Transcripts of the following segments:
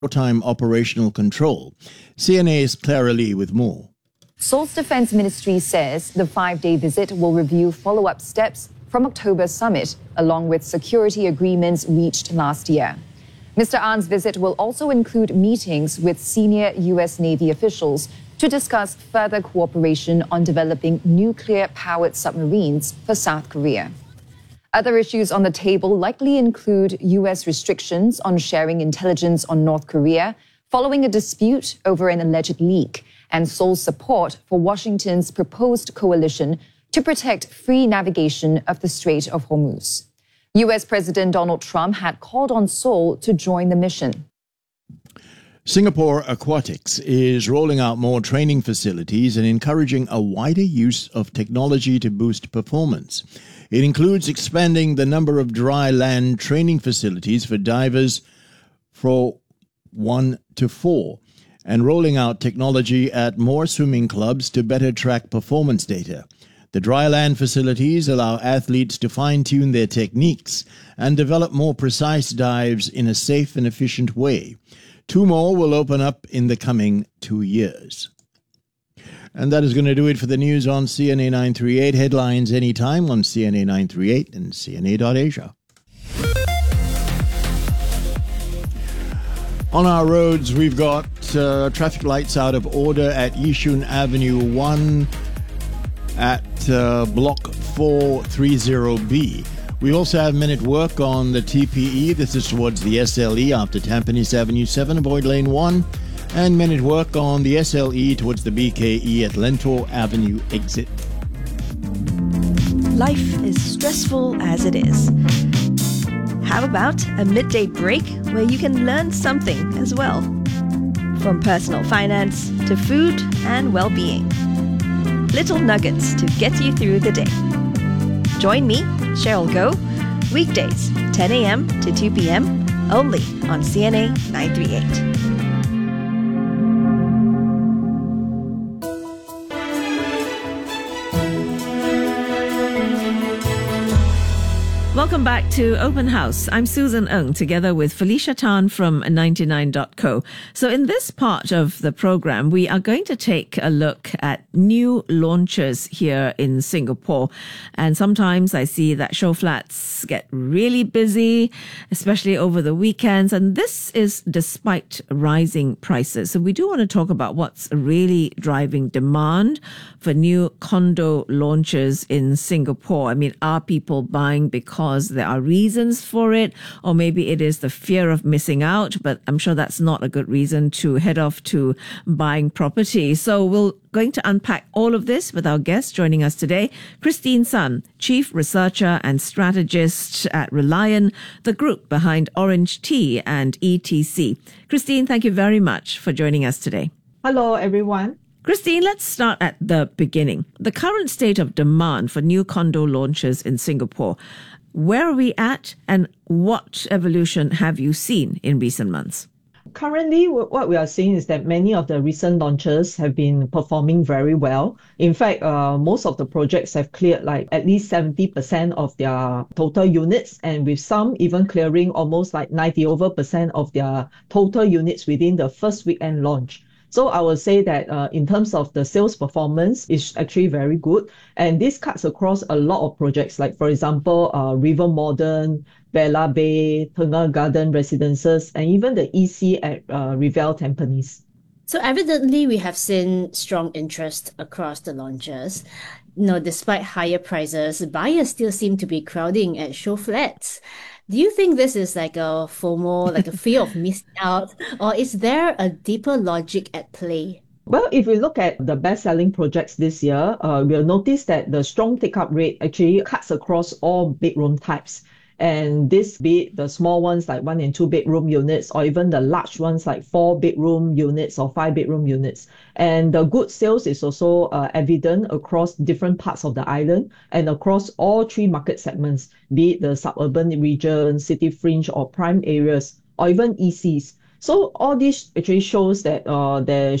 wartime operational control. CNA's Clara Lee with more. Seoul's Defense Ministry says the 5-day visit will review follow-up steps from October's summit, along with security agreements reached last year. Mr. An's visit will also include meetings with senior U.S. Navy officials to discuss further cooperation on developing nuclear-powered submarines for South Korea. Other issues on the table likely include U.S. restrictions on sharing intelligence on North Korea following a dispute over an alleged leak, and Seoul's support for Washington's proposed coalition to protect free navigation of the Strait of Hormuz. U.S. President Donald Trump had called on Seoul to join the mission. Singapore Aquatics is rolling out more training facilities and encouraging a wider use of technology to boost performance. It includes expanding the number of dry land training facilities for divers from 1 to 4 and rolling out technology at more swimming clubs to better track performance data. The dry land facilities allow athletes to fine-tune their techniques and develop more precise dives in a safe and efficient way. 2 more will open up in the coming 2 years. And that is going to do it for the news on CNA 938. Headlines anytime on CNA 938 and CNA.Asia. On our roads, we've got traffic lights out of order at Yishun Avenue 1 at Block 430B. We also have minute work on the TPE. This is towards the SLE after Tampines Avenue 7, avoid lane 1. And minute work on the SLE towards the BKE at Lentor Avenue exit. Life is stressful as it is. How about a midday break where you can learn something as well? From personal finance to food and well-being. Little nuggets to get you through the day. Join me, Cheryl Goh, weekdays 10 a.m. to 2 p.m. only on CNA 938. Welcome back to Open House. I'm Susan Ng, together with Felicia Tan from 99.co. So in this part of the program, we are going to take a look at new launches here in Singapore. And sometimes I see that show flats get really busy, especially over the weekends. And this is despite rising prices. So we do want to talk about what's really driving demand for new condo launches in Singapore. I mean, are people buying because there are reasons for it, or maybe it is the fear of missing out, but I'm sure that's not a good reason to head off to buying property. So we're going to unpack all of this with our guest joining us today, Christine Sun, Chief Researcher and Strategist at Reliant, the group behind Orange Tea and ETC. Christine, thank you very much for joining us today. Hello, everyone. Christine, let's start at the beginning. The current state of demand for new condo launches in Singapore. Where are we at, and what evolution have you seen in recent months? Currently, what we are seeing is that many of the recent launches have been performing very well. In fact, most of the projects have cleared like at least 70% of their total units, and with some even clearing almost like 90% of their total units within the first weekend launch. So I would say that in terms of the sales performance, it's actually very good. And this cuts across a lot of projects, like, for example, River Modern, Bella Bay, Tengah Garden Residences, and even the EC at Revel Tampines. So evidently, we have seen strong interest across the launches. Despite higher prices, buyers still seem to be crowding at show flats. Do you think this is like a FOMO, like a fear of missing out, or is there a deeper logic at play? Well, if we look at the best-selling projects this year, we'll notice that the strong take-up rate actually cuts across all bedroom types. And this, be it the small ones like 1 and 2 bedroom units, or even the large ones like 4 bedroom units or 5 bedroom units. And the good sales is also evident across different parts of the island and across all 3 market segments, be it the suburban region, city fringe or prime areas, or even ECs. So all this actually shows that there should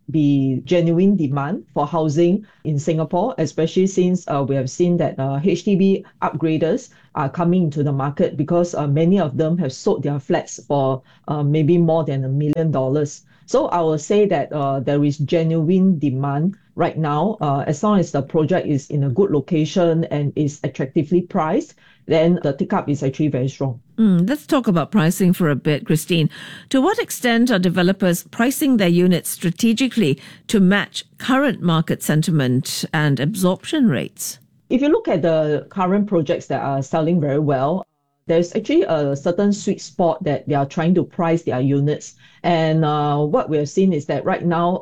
be genuine demand for housing in Singapore, especially since we have seen that HDB upgraders are coming into the market because many of them have sold their flats for maybe more than $1 million. So I will say that there is genuine demand right now. As long as the project is in a good location and is attractively priced, then the take-up is actually very strong. Let's talk about pricing for a bit, Christine. To what extent are developers pricing their units strategically to match current market sentiment and absorption rates? If you look at the current projects that are selling very well, there's actually a certain sweet spot that they are trying to price their units. And what we have seen is that right now,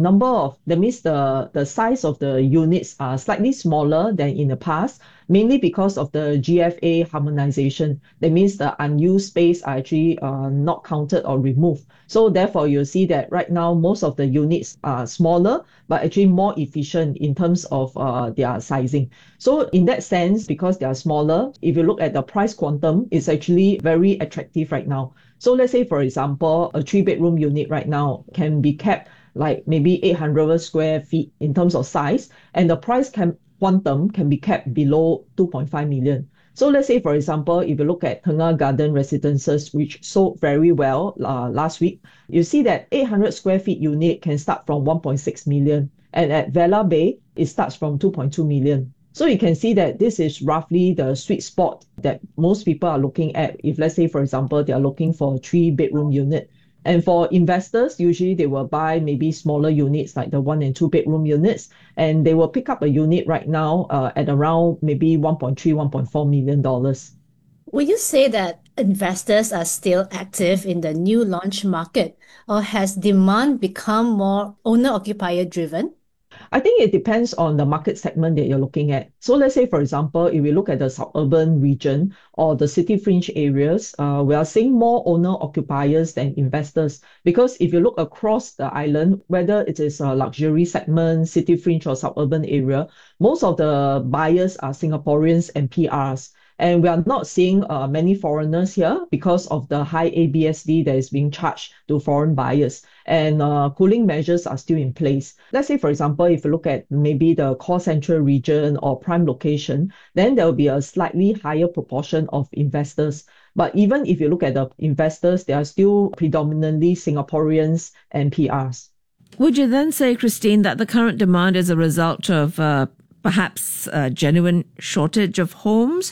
that means the size of the units are slightly smaller than in the past, mainly because of the GFA harmonization. That means the unused space are actually not counted or removed. So therefore, you'll see that right now, most of the units are smaller, but actually more efficient in terms of their sizing. So in that sense, because they are smaller, if you look at the price quantum, it's actually very attractive right now. So let's say, for example, a 3-bedroom unit right now can be kept like maybe 800 square feet in terms of size, and the quantum can be kept below 2.5 million. So let's say, for example, if you look at Tengah Garden Residences, which sold very well last week, you see that 800 square feet unit can start from 1.6 million. And at Vela Bay, it starts from 2.2 million. So you can see that this is roughly the sweet spot that most people are looking at. If let's say, for example, they are looking for a 3-bedroom unit. And for investors, usually they will buy maybe smaller units like the 1 and 2-bedroom units, and they will pick up a unit right now at around maybe $1.3, $1.4 million. Would you say that investors are still active in the new launch market, or has demand become more owner-occupier driven? I think it depends on the market segment that you're looking at. So let's say, for example, if we look at the suburban region or the city fringe areas, we are seeing more owner-occupiers than investors. Because if you look across the island, whether it is a luxury segment, city fringe or suburban area, most of the buyers are Singaporeans and PRs. And we are not seeing many foreigners here because of the high ABSD that is being charged to foreign buyers. And cooling measures are still in place. Let's say, for example, if you look at maybe the core central region or prime location, then there will be a slightly higher proportion of investors. But even if you look at the investors, they are still predominantly Singaporeans and PRs. Would you then say, Christine, that the current demand is a result of perhaps a genuine shortage of homes?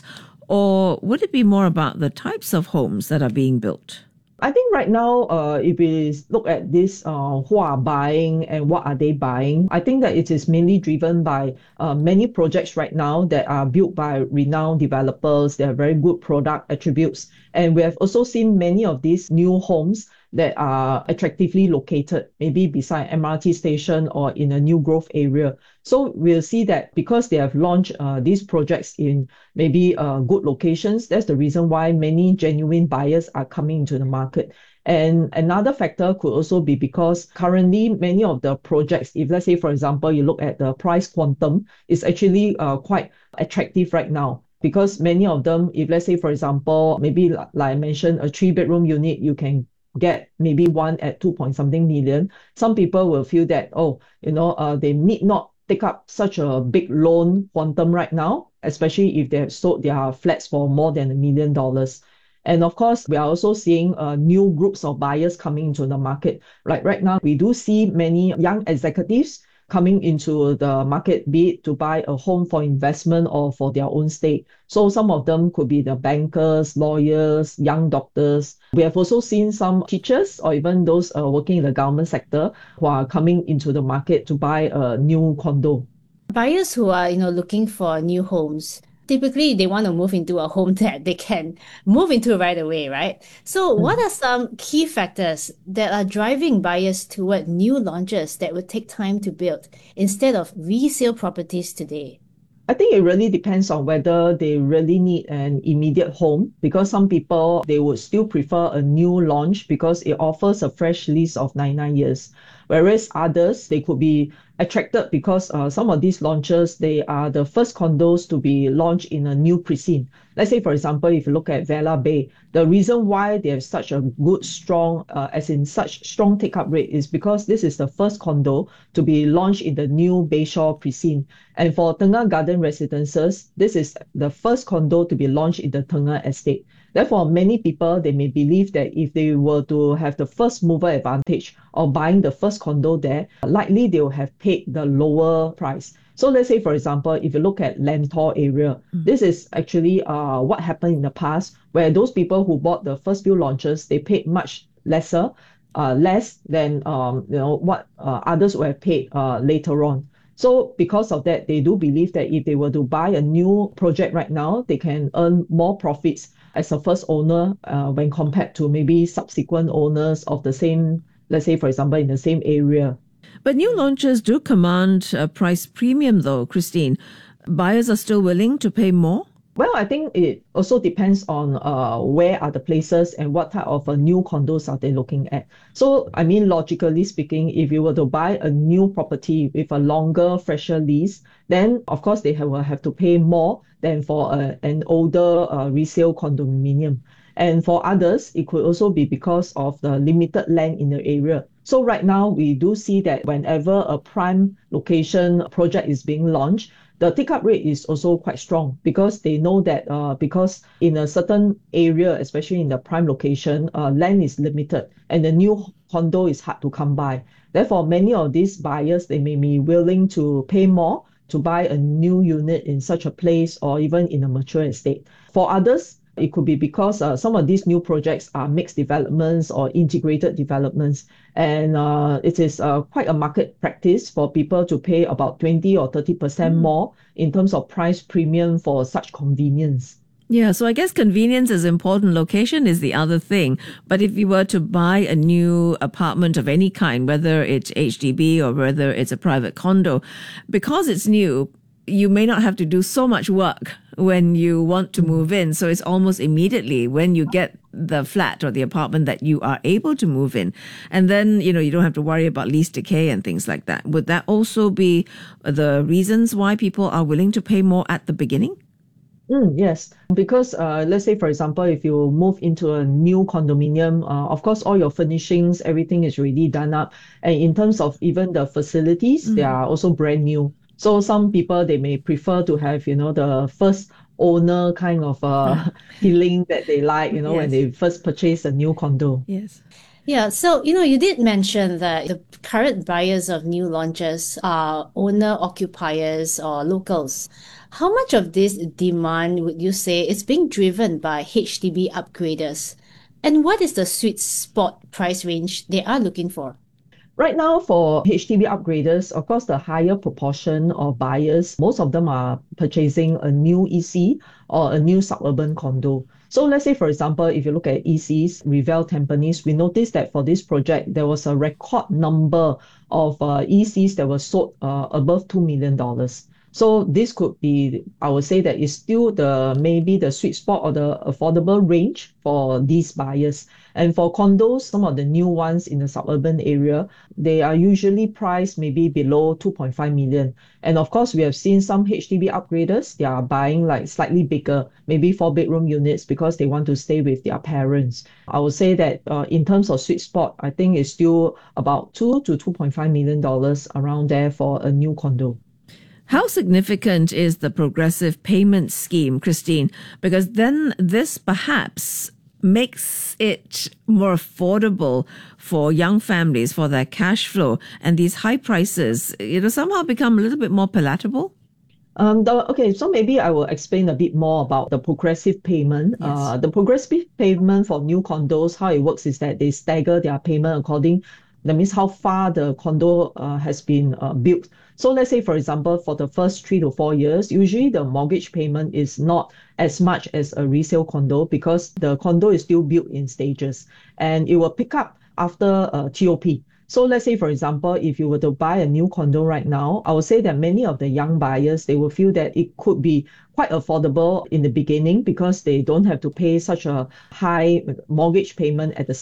Or would it be more about the types of homes that are being built? I think right now, if we look at this, who are buying and what are they buying, I think that it is mainly driven by many projects right now that are built by renowned developers. They have very good product attributes. And we have also seen many of these new homes that are attractively located, maybe beside MRT station or in a new growth area. So we'll see that because they have launched these projects in maybe good locations, that's the reason why many genuine buyers are coming into the market. And another factor could also be because currently many of the projects, if let's say, for example, you look at the price quantum, is actually quite attractive right now. Because many of them, if let's say, for example, maybe like I mentioned, a 3-bedroom unit, you can get maybe one at 2 point something million. Some people will feel that, they need not take up such a big loan quantum right now, especially if they have sold their flats for more than $1 million. And of course, we are also seeing new groups of buyers coming into the market. Like right now, we do see many young executives coming into the market, be it to buy a home for investment or for their own stay. So some of them could be the bankers, lawyers, young doctors. We have also seen some teachers or even those working in the government sector who are coming into the market to buy a new condo. Buyers who are, looking for new homes, typically they want to move into a home that they can move into right away, right? So what are some key factors that are driving buyers toward new launches that would take time to build instead of resale properties today? I think it really depends on whether they really need an immediate home, because some people, they would still prefer a new launch because it offers a fresh lease of 99 years. whereas others, they could be attracted because some of these launches, they are the first condos to be launched in a new precinct. Let's say, for example, if you look at Vela Bay, the reason why they have such a good, strong, as in such strong take-up rate is because this is the first condo to be launched in the new Bayshore precinct. And for Tengah Garden Residences, this is the first condo to be launched in the Tengah estate. Therefore, many people, they may believe that if they were to have the first mover advantage of buying the first condo there, likely they will have paid the lower price. So let's say, for example, if you look at Lentor area, this is actually what happened in the past, where those people who bought the first few launches, they paid much less than what others would have paid later on. So because of that, they do believe that if they were to buy a new project right now, they can earn more profits as a first owner when compared to maybe subsequent owners of the same, let's say, for example, in the same area. But new launches do command a price premium, though, Christine. Buyers are still willing to pay more? Well, I think it also depends on where are the places and what type of new condos are they looking at. So, I mean, logically speaking, if you were to buy a new property with a longer, fresher lease, then of course they will have to pay more than for an older resale condominium. And for others, it could also be because of the limited land in the area. So right now, we do see that whenever a prime location project is being launched, the take-up rate is also quite strong because they know that because in a certain area, especially in the prime location, land is limited and the new condo is hard to come by. Therefore, many of these buyers, they may be willing to pay more to buy a new unit in such a place or even in a mature estate. For others, it could be because some of these new projects are mixed developments or integrated developments. And it is quite a market practice for people to pay about 20 or 30% more in terms of price premium for such convenience. Yeah, so I guess convenience is important. Location is the other thing. But if you were to buy a new apartment of any kind, whether it's HDB or whether it's a private condo, because it's new, you may not have to do so much work when you want to move in. So it's almost immediately when you get the flat or the apartment that you are able to move in. And then, you don't have to worry about lease decay and things like that. Would that also be the reasons why people are willing to pay more at the beginning? Yes, because let's say, for example, if you move into a new condominium, of course, all your furnishings, everything is already done up. And in terms of even the facilities, they are also brand new. So some people, they may prefer to have, the first owner kind of feeling that they like, Yes. when they first purchase a new condo. Yes. Yeah, so, you did mention that the current buyers of new launches are owner-occupiers or locals. How much of this demand would you say is being driven by HDB upgraders? And what is the sweet spot price range they are looking for? Right now, for HDB upgraders, of course, the higher proportion of buyers, most of them are purchasing a new EC or a new suburban condo. So let's say, for example, if you look at ECs, Revel Tampines, we noticed that for this project, there was a record number of ECs that were sold above $2 million. So this could be, I would say that is still maybe the sweet spot or the affordable range for these buyers. And for condos, some of the new ones in the suburban area, they are usually priced maybe below 2.5 million. And of course, we have seen some HDB upgraders, they are buying like slightly bigger, maybe 4-bedroom units because they want to stay with their parents. I would say that in terms of sweet spot, I think it's still about $2 to $2.5 million around there for a new condo. How significant is the progressive payment scheme, Christine? Because then this perhaps makes it more affordable for young families for their cash flow, and these high prices, somehow become a little bit more palatable. Okay, so maybe I will explain a bit more about the progressive payment. Yes. The progressive payment for new condos, how it works is that they stagger their payment according, that means how far the condo has been built. So let's say, for example, for the first 3 to 4 years, usually the mortgage payment is not as much as a resale condo because the condo is still built in stages and it will pick up after TOP. So let's say, for example, if you were to buy a new condo right now, I would say that many of the young buyers, they will feel that it could be quite affordable in the beginning because they don't have to pay such a high mortgage payment at the start.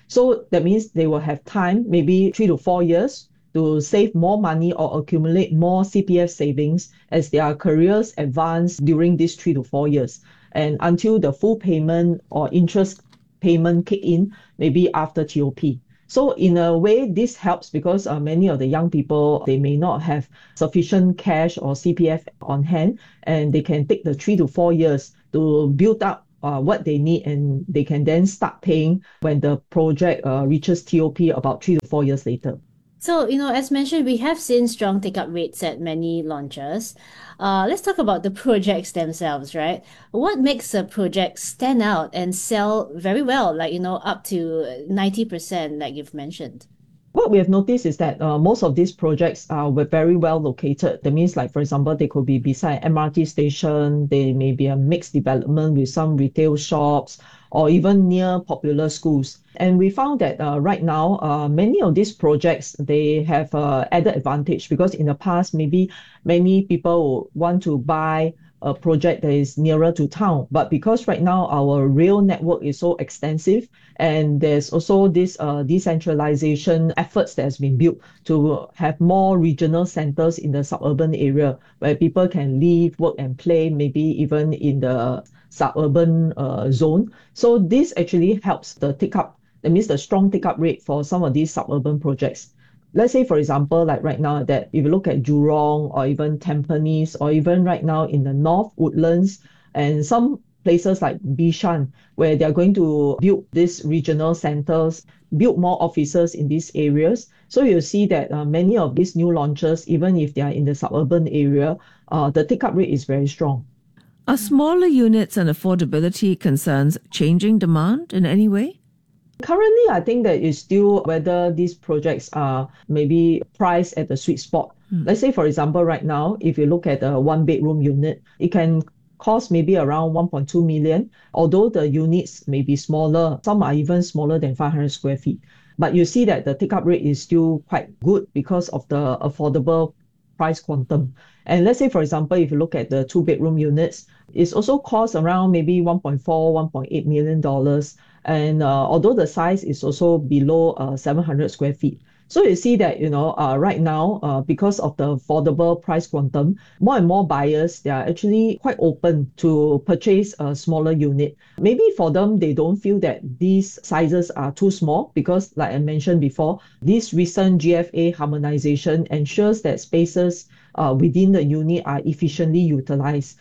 So that means they will have time, maybe 3 to 4 years, to save more money or accumulate more CPF savings as their careers advance during these 3 to 4 years. And until the full payment or interest payment kick in, maybe after TOP. So in a way, this helps because many of the young people, they may not have sufficient cash or CPF on hand, and they can take the 3 to 4 years to build up what they need, and they can then start paying when the project reaches TOP about 3 to 4 years later. So, as mentioned, we have seen strong take-up rates at many launches. Let's talk about the projects themselves, right? What makes a project stand out and sell very well, like, up to 90%, like you've mentioned? What we have noticed is that most of these projects were very well located. That means, like, for example, they could be beside MRT station, they may be a mixed development with some retail shops, or even near popular schools. And we found that right now, many of these projects, they have added advantage because in the past, maybe many people want to buy a project that is nearer to town. But because right now our rail network is so extensive, and there's also this decentralization efforts that has been built to have more regional centers in the suburban area where people can live, work, and play, maybe even in the suburban zone. So this actually helps the take-up, that means the strong take-up rate for some of these suburban projects. Let's say, for example, like right now, that if you look at Jurong or even Tampines, or even right now in the North, Woodlands, and some places like Bishan, where they're going to build these regional centers, build more offices in these areas. So you see that many of these new launches, even if they are in the suburban area, the take-up rate is very strong. Are smaller units and affordability concerns changing demand in any way? Currently, I think that it's still whether these projects are maybe priced at the sweet spot. Let's say, for example, right now, if you look at a one-bedroom unit, it can cost maybe around 1.2 million, although the units may be smaller. Some are even smaller than 500 square feet. But you see that the take-up rate is still quite good because of the affordable price quantum. And let's say, for example, if you look at the two-bedroom units, it's also cost around maybe $1.4, $1.8 million. And although the size is also below 700 square feet. So you see that, right now, because of the affordable price quantum, more and more buyers, they are actually quite open to purchase a smaller unit. Maybe for them, they don't feel that these sizes are too small because, like I mentioned before, this recent GFA harmonization ensures that spaces within the unit are efficiently utilized.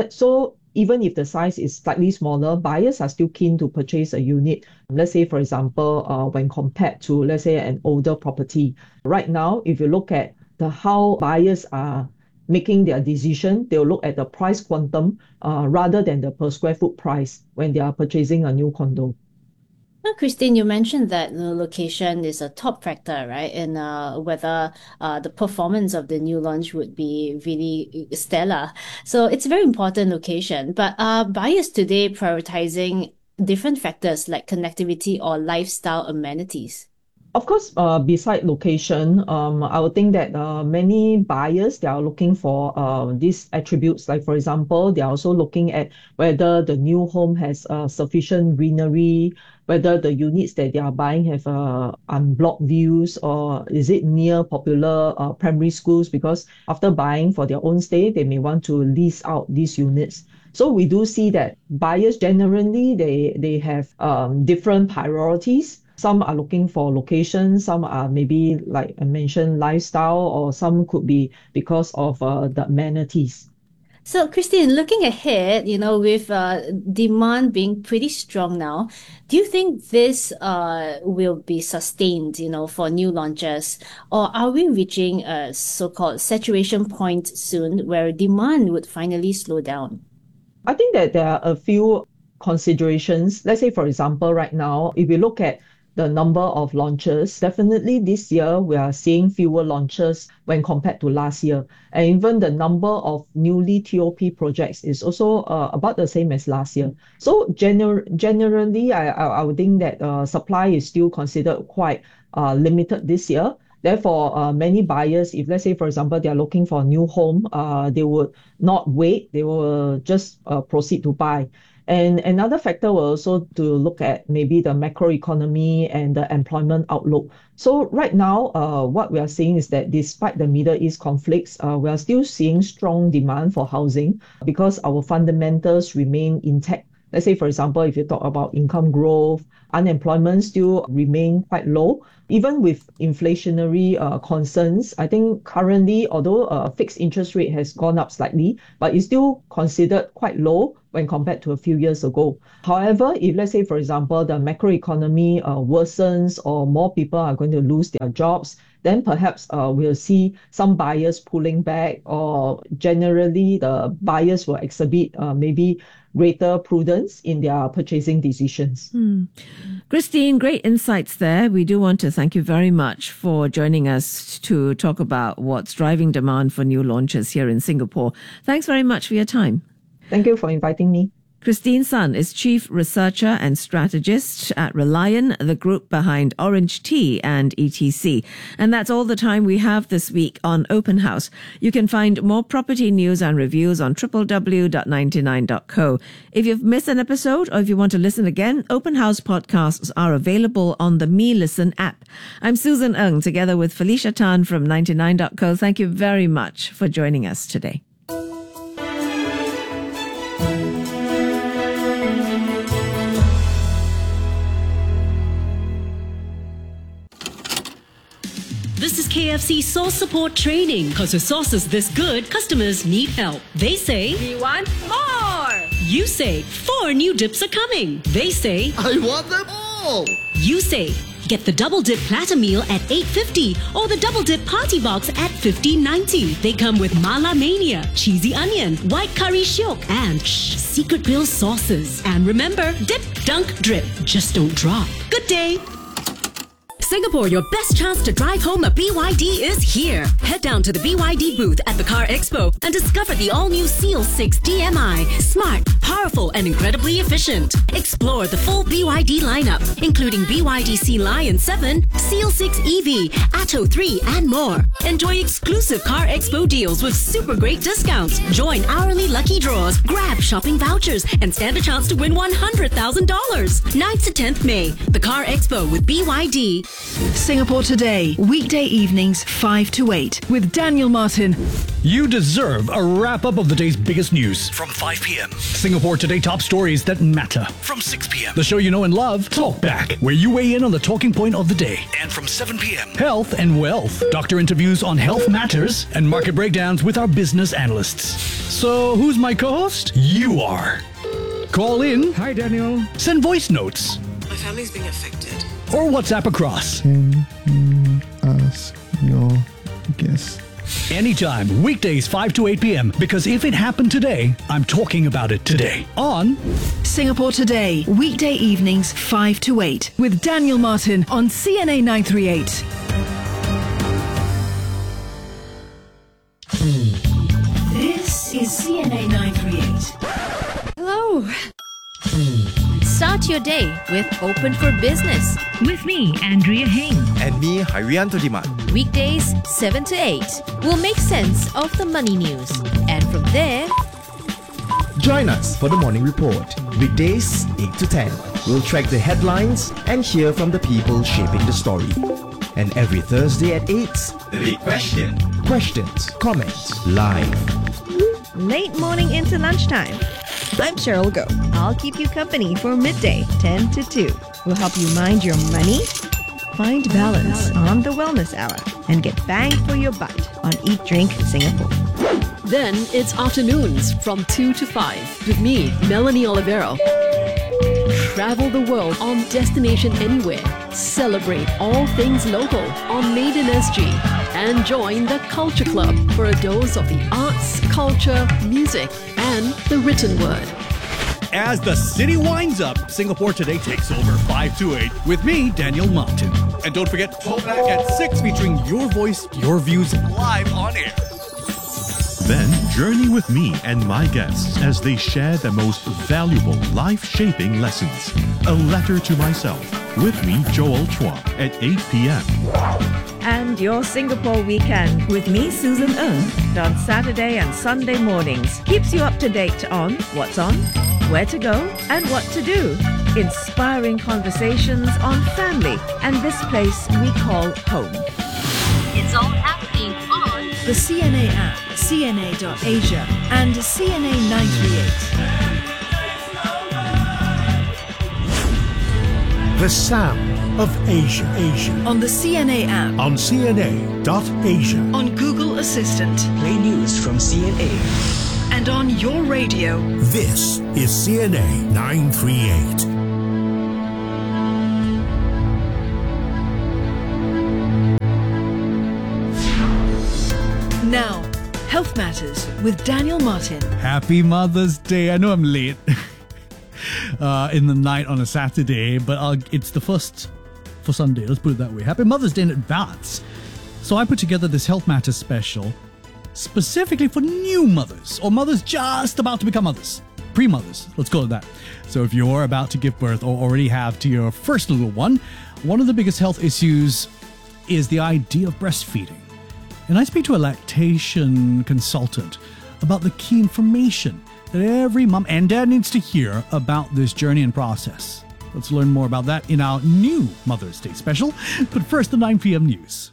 So even if the size is slightly smaller, buyers are still keen to purchase a unit. Let's say, for example, when compared to, let's say, an older property. Right now, if you look at how buyers are making their decision, they'll look at the price quantum rather than the per square foot price when they are purchasing a new condo. Now, Christine, you mentioned that the location is a top factor, right? In whether the performance of the new launch would be really stellar. So it's a very important location. But are buyers today prioritizing different factors like connectivity or lifestyle amenities? Of course, beside location, I would think that many buyers, they are looking for these attributes. Like, for example, they are also looking at whether the new home has sufficient greenery, whether the units that they are buying have unblocked views, or is it near popular primary schools, because after buying for their own stay, they may want to lease out these units. So we do see that buyers generally, they have different priorities. Some are looking for location, some are maybe, like I mentioned, lifestyle, or some could be because of the amenities. So, Christine, looking ahead, with demand being pretty strong now, do you think this will be sustained, for new launches? Or are we reaching a so-called saturation point soon where demand would finally slow down? I think that there are a few considerations. Let's say, for example, right now, if you look at the number of launches, definitely this year we are seeing fewer launches when compared to last year. And even the number of newly TOP projects is also about the same as last year. So generally, I would think that supply is still considered quite limited this year. Therefore, many buyers, if let's say, for example, they are looking for a new home, they would not wait. They will just proceed to buy. And another factor will also to look at maybe the macroeconomy and the employment outlook. So right now, what we are seeing is that despite the Middle East conflicts, we are still seeing strong demand for housing because our fundamentals remain intact. Let's say, for example, if you talk about income growth, unemployment still remain quite low. Even with inflationary concerns, I think currently, although fixed interest rate has gone up slightly, but it's still considered quite low when compared to a few years ago. However, if let's say, for example, the macroeconomy worsens or more people are going to lose their jobs, then perhaps we'll see some buyers pulling back, or generally the buyers will exhibit maybe greater prudence in their purchasing decisions. Christine, great insights there. We do want to thank you very much for joining us to talk about what's driving demand for new launches here in Singapore. Thanks very much for your time. Thank you for inviting me. Christine Sun is Chief Researcher and Strategist at Relion, the group behind Orange Tea and ETC. And that's all the time we have this week on Open House. You can find more property news and reviews on www.99.co. If you've missed an episode or if you want to listen again, Open House podcasts are available on the Me Listen app. I'm Susan Ng, together with Felicia Tan from 99.co. Thank you very much for joining us today. This is KFC sauce support training. Because with sauces this good, customers need help. They say, we want more! You say, 4 new dips are coming. They say, I want them all! You say, get the double dip platter meal at $8.50 or the double dip party box at $15.90. They come with Mala Mania, cheesy onion, white curry shiok, and secret grill sauces. And remember, dip, dunk, drip. Just don't drop. Good day! Singapore, your best chance to drive home a BYD is here. Head down to the BYD booth at the Car Expo and discover the all-new Seal 6 DMI. Smart, powerful, and incredibly efficient. Explore the full BYD lineup, including BYD Sea Lion 7, Seal 6 EV, Atto 3, and more. Enjoy exclusive Car Expo deals with super great discounts. Join hourly lucky draws, grab shopping vouchers, and stand a chance to win $100,000. 9th to 10th May, the Car Expo with BYD. Singapore Today, weekday evenings 5 to 8 with Daniel Martin. You deserve a wrap-up of the day's biggest news from 5 p.m. Singapore Today top stories that matter from 6 p.m. The show you know and love, Talk Back, where you weigh in on the talking point of the day. And from 7 p.m. Health and Wealth, doctor interviews on health matters and market breakdowns with our business analysts. So who's my co-host? You are. Call in. Hi, Daniel. Send voice notes. My family's being affected. Or WhatsApp across. Can you ask your guest? Anytime, weekdays 5 to 8 p.m. Because if it happened today, I'm talking about it today. On Singapore Today, weekday evenings 5 to 8 with Daniel Martin on CNA 938. This is CNA 938. Hello. Start your day with Open for Business. With me, Andrea Heng. And me, Hairianto Diman. Weekdays, 7 to 8. We'll make sense of the money news. And from there... Join us for the Morning Report. Weekdays, 8 to 10. We'll track the headlines and hear from the people shaping the story. And every Thursday at 8... The Big Question. Questions, comments, live. Late morning into lunchtime. I'm Cheryl Go. I'll keep you company for midday, 10 to 2. We'll help you mind your money, find balance on the Wellness Hour, and get bang for your buck on Eat Drink Singapore. Then it's afternoons from 2 to 5 with me, Melanie Olivero. Travel the world on Destination Anywhere. Celebrate all things local on Made in SG. And join the Culture Club for a dose of the arts, culture, music, and the written word. As the city winds up, Singapore Today takes over 5 to 8 with me, Daniel Martin. And don't forget, Talk Back at 6 featuring your voice, your views live on air. Then journey with me and my guests as they share the most valuable life-shaping lessons. A Letter to Myself with me, Joel Chua, at 8 p.m. And your Singapore weekend with me, Susan Ng, on Saturday and Sunday mornings. Keeps you up to date on what's on, where to go and what to do. Inspiring conversations on family and this place we call home. It's all happening on the CNA app, CNA.Asia, and CNA 938. The sound of Asia. On the CNA app. On CNA.Asia. On Google Assistant. Play news from CNA. And on your radio. This is CNA 938. Now, Health Matters with Daniel Martin. Happy Mother's Day. I know I'm late in the night on a Saturday, but it's the first for Sunday. Let's put it that way. Happy Mother's Day in advance. So I put together this Health Matters special specifically for new mothers or mothers just about to become mothers. Pre-mothers, let's call it that. So if you're about to give birth or already have to your first little one of the biggest health issues is the idea of breastfeeding. And I speak to a lactation consultant about the key information that every mom and dad needs to hear about this journey and process. Let's learn more about that in our new Mother's Day special. But first, the 9 p.m. news.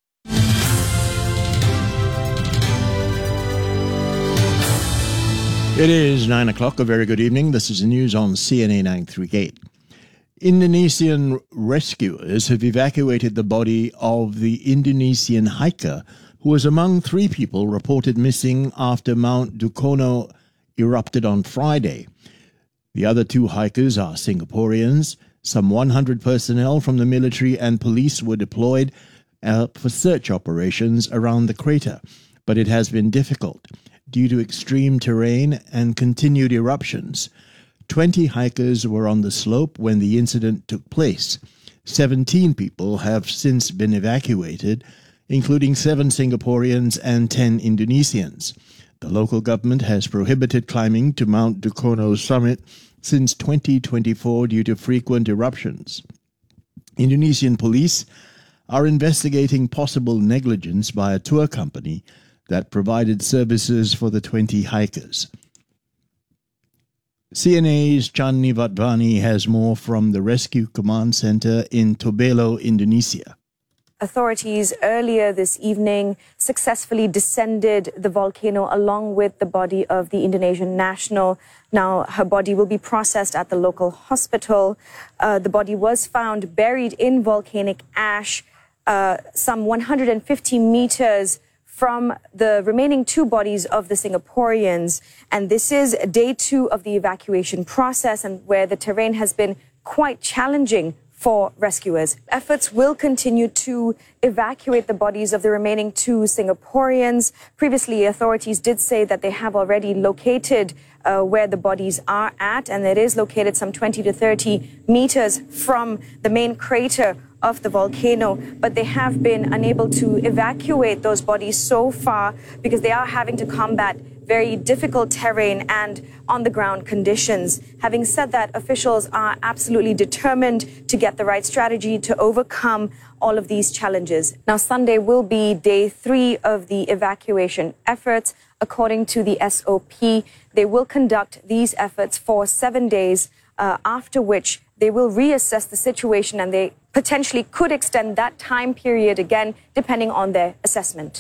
It is 9 o'clock. A very good evening. This is the news on CNA 938. Indonesian rescuers have evacuated the body of the Indonesian hiker who was among 3 people reported missing after Mount Dukono erupted on Friday. The other 2 hikers are Singaporeans. Some 100 personnel from the military and police were deployed for search operations around the crater, but it has been difficult due to extreme terrain and continued eruptions. 20 hikers were on the slope when the incident took place. 17 people have since been evacuated, including 7 Singaporeans and 10 Indonesians. The local government has prohibited climbing to Mount Dukono's summit since 2024 due to frequent eruptions. Indonesian police are investigating possible negligence by a tour company that provided services for the 20 hikers. CNA's Chani Vatvani has more from the Rescue Command Center in Tobelo, Indonesia. Authorities earlier this evening successfully descended the volcano along with the body of the Indonesian national. Now, her body will be processed at the local hospital. The body was found buried in volcanic ash, some 150 meters from the remaining 2 bodies of the Singaporeans. And this is day 2 of the evacuation process, and where the terrain has been quite challenging for rescuers. Efforts will continue to evacuate the bodies of the remaining 2 Singaporeans. Previously, authorities did say that they have already located where the bodies are at, and it is located some 20 to 30 meters from the main crater of the volcano, but they have been unable to evacuate those bodies so far because they are having to combat very difficult terrain and on-the-ground conditions. Having said that, officials are absolutely determined to get the right strategy to overcome all of these challenges. Now, Sunday will be day 3 of the evacuation efforts. According to the SOP, they will conduct these efforts for 7 days, after which they will reassess the situation, and they potentially could extend that time period again, depending on their assessment.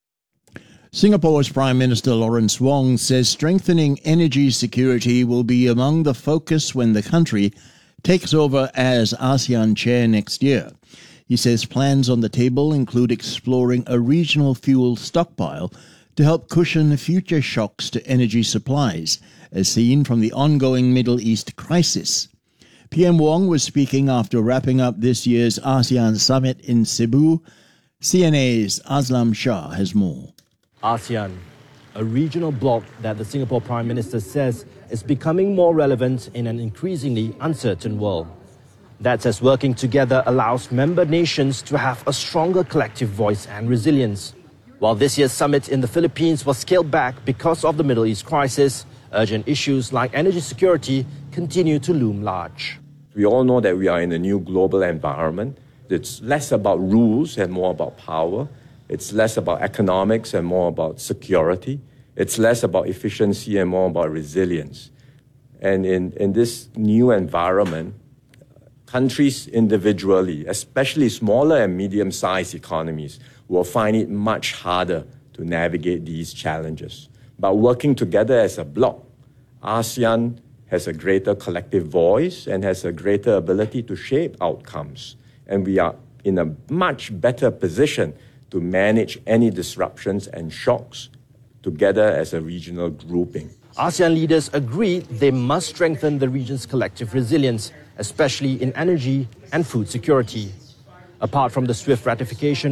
Singapore's Prime Minister Lawrence Wong says strengthening energy security will be among the focus when the country takes over as ASEAN chair next year. He says plans on the table include exploring a regional fuel stockpile to help cushion future shocks to energy supplies, as seen from the ongoing Middle East crisis. PM Wong was speaking after wrapping up this year's ASEAN summit in Cebu. CNA's Aslam Shah has more. ASEAN, a regional bloc that the Singapore Prime Minister says is becoming more relevant in an increasingly uncertain world. That's as working together allows member nations to have a stronger collective voice and resilience. While this year's summit in the Philippines was scaled back because of the Middle East crisis, urgent issues like energy security continue to loom large. We all know that we are in a new global environment. It's less about rules and more about power. It's less about economics and more about security. It's less about efficiency and more about resilience. And in this new environment, countries individually, especially smaller and medium-sized economies, will find it much harder to navigate these challenges. But working together as a bloc, ASEAN has a greater collective voice and has a greater ability to shape outcomes. And we are in a much better position to manage any disruptions and shocks together as a regional grouping. ASEAN leaders agreed they must strengthen the region's collective resilience, especially in energy and food security. Apart from the swift ratification